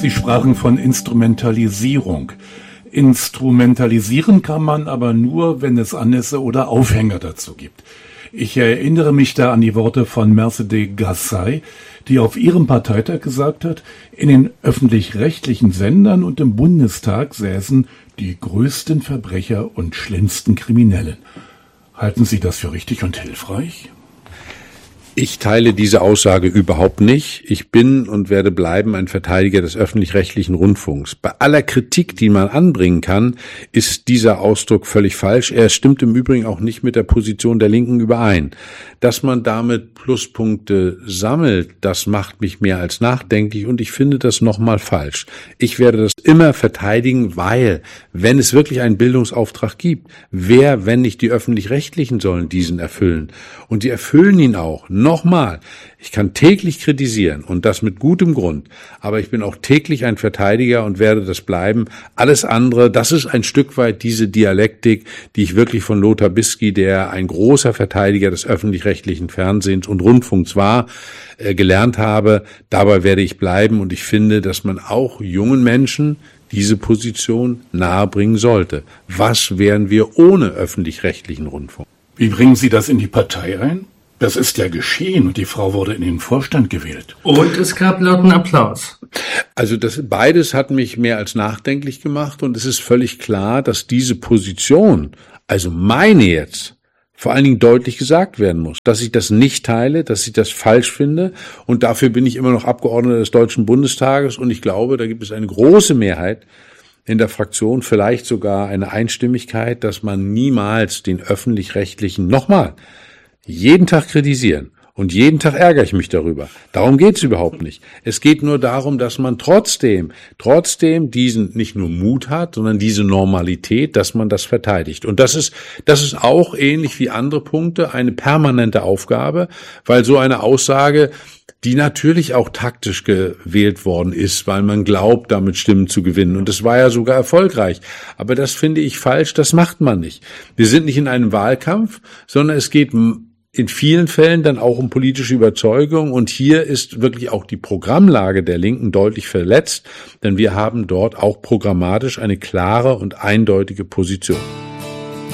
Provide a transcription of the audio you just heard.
Sie sprachen von Instrumentalisierung. Instrumentalisieren kann man aber nur, wenn es Anlässe oder Aufhänger dazu gibt. Ich erinnere mich da an die Worte von Mercedes Gassai, die auf ihrem Parteitag gesagt hat, in den öffentlich-rechtlichen Sendern und im Bundestag säßen die größten Verbrecher und schlimmsten Kriminellen. Halten Sie das für richtig und hilfreich? Ich teile diese Aussage überhaupt nicht. Ich bin und werde bleiben ein Verteidiger des öffentlich-rechtlichen Rundfunks. Bei aller Kritik, die man anbringen kann, ist dieser Ausdruck völlig falsch. Er stimmt im Übrigen auch nicht mit der Position der Linken überein. Dass man damit Pluspunkte sammelt, das macht mich mehr als nachdenklich und ich finde das nochmal falsch. Ich werde das immer verteidigen, weil, wenn es wirklich einen Bildungsauftrag gibt, wer, wenn nicht die Öffentlich-Rechtlichen, sollen diesen erfüllen? Und die erfüllen ihn auch. Nochmal, ich kann täglich kritisieren und das mit gutem Grund, aber ich bin auch täglich ein Verteidiger und werde das bleiben. Alles andere, das ist ein Stück weit diese Dialektik, die ich wirklich von Lothar Bisky, der ein großer Verteidiger des öffentlich-rechtlichen Fernsehens und Rundfunks war, gelernt habe. Dabei werde ich bleiben und ich finde, dass man auch jungen Menschen diese Position nahebringen sollte. Was wären wir ohne öffentlich-rechtlichen Rundfunk? Wie bringen Sie das in die Partei ein? Das ist ja geschehen und die Frau wurde in den Vorstand gewählt. Und es gab lauten Applaus. Also beides hat mich mehr als nachdenklich gemacht und es ist völlig klar, dass diese Position, also meine jetzt, vor allen Dingen deutlich gesagt werden muss, dass ich das nicht teile, dass ich das falsch finde und dafür bin ich immer noch Abgeordneter des Deutschen Bundestages und ich glaube, da gibt es eine große Mehrheit in der Fraktion, vielleicht sogar eine Einstimmigkeit, dass man niemals den öffentlich-rechtlichen, nochmal, jeden Tag kritisieren und jeden Tag ärgere ich mich darüber. Darum geht's überhaupt nicht. Es geht nur darum, dass man trotzdem diesen nicht nur Mut hat, sondern diese Normalität, dass man das verteidigt. Und das ist auch ähnlich wie andere Punkte eine permanente Aufgabe, weil so eine Aussage, die natürlich auch taktisch gewählt worden ist, weil man glaubt, damit Stimmen zu gewinnen. Und das war ja sogar erfolgreich. Aber das finde ich falsch, das macht man nicht. Wir sind nicht in einem Wahlkampf, sondern es geht in vielen Fällen dann auch um politische Überzeugung. Und hier ist wirklich auch die Programmlage der Linken deutlich verletzt, denn wir haben dort auch programmatisch eine klare und eindeutige Position.